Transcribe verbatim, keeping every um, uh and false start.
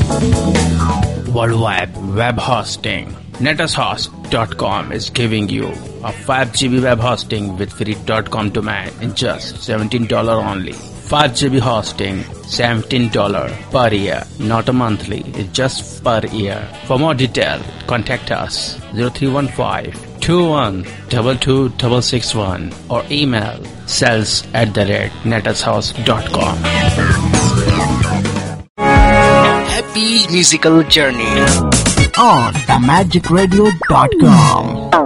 Worldwide web hosting. Netushost dot com is giving you a five gigabyte web hosting with free .com domain in just seventeen dollars only. five gigabyte hosting, seventeen dollars per year, not a monthly, it's just per year. For more detail, contact us zero three one five, two one two two six six one or email sales at the rate netushost dot com. Happy musical journey on the magic radio dot com.